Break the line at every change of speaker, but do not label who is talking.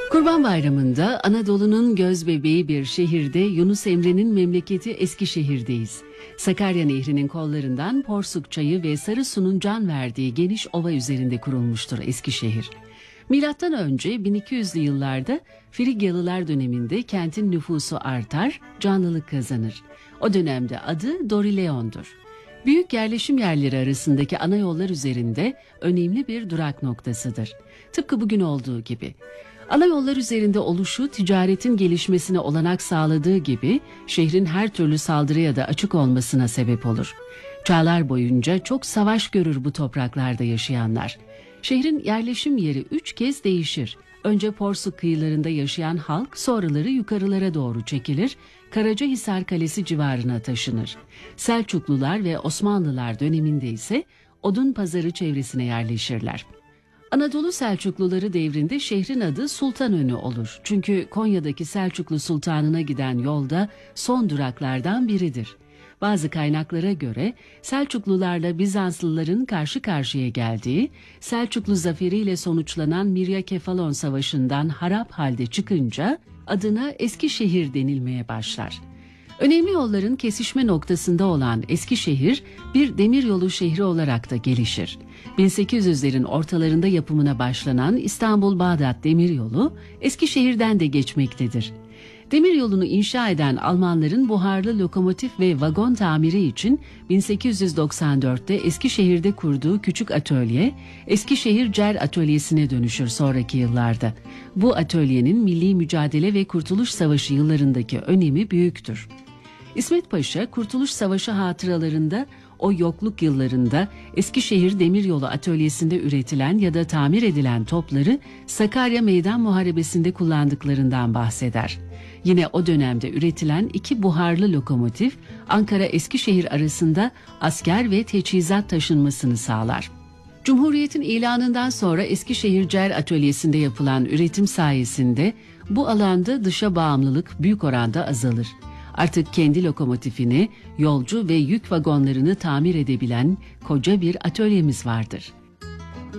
Kurban Bayramı'nda Anadolu'nun göz bebeği bir şehirde Yunus Emre'nin memleketi Eskişehir'deyiz. Sakarya Nehri'nin kollarından Porsuk Çayı ve Sarı Su'nun can verdiği geniş ova üzerinde kurulmuştur Eskişehir. Milattan önce 1200'lü yıllarda Frigyalılar döneminde kentin nüfusu artar, canlılık kazanır. O dönemde adı Dorileon'dur. Büyük yerleşim yerleri arasındaki ana yollar üzerinde önemli bir durak noktasıdır. Tıpkı bugün olduğu gibi. Ana yollar üzerinde oluşu ticaretin gelişmesine olanak sağladığı gibi şehrin her türlü saldırıya da açık olmasına sebep olur. Çağlar boyunca çok savaş görür bu topraklarda yaşayanlar. Şehrin yerleşim yeri 3 kez değişir. Önce Porsuk kıyılarında yaşayan halk sonraları yukarılara doğru çekilir, Karacahisar Kalesi civarına taşınır. Selçuklular ve Osmanlılar döneminde ise Odunpazarı çevresine yerleşirler. Anadolu Selçukluları devrinde şehrin adı Sultanönü olur. Çünkü Konya'daki Selçuklu Sultanı'na giden yolda son duraklardan biridir. Bazı kaynaklara göre Selçuklularla Bizanslıların karşı karşıya geldiği, Selçuklu zaferiyle sonuçlanan Miryakefalon Savaşı'ndan harap halde çıkınca adına Eskişehir denilmeye başlar. Önemli yolların kesişme noktasında olan Eskişehir bir demiryolu şehri olarak da gelişir. 1800'lerin ortalarında yapımına başlanan İstanbul-Bağdat Demiryolu Eskişehir'den de geçmektedir. Demiryolunu inşa eden Almanların buharlı lokomotif ve vagon tamiri için 1894'te Eskişehir'de kurduğu küçük atölye, Eskişehir Cer Atölyesi'ne dönüşür sonraki yıllarda. Bu atölyenin milli mücadele ve Kurtuluş Savaşı yıllarındaki önemi büyüktür. İsmet Paşa, Kurtuluş Savaşı hatıralarında o yokluk yıllarında Eskişehir Demiryolu Atölyesi'nde üretilen ya da tamir edilen topları Sakarya Meydan Muharebesi'nde kullandıklarından bahseder. Yine o dönemde üretilen 2 buharlı lokomotif Ankara-Eskişehir arasında asker ve teçhizat taşınmasını sağlar. Cumhuriyet'in ilanından sonra Eskişehir Cer Atölyesi'nde yapılan üretim sayesinde bu alanda dışa bağımlılık büyük oranda azalır. Artık kendi lokomotifini, yolcu ve yük vagonlarını tamir edebilen koca bir atölyemiz vardır.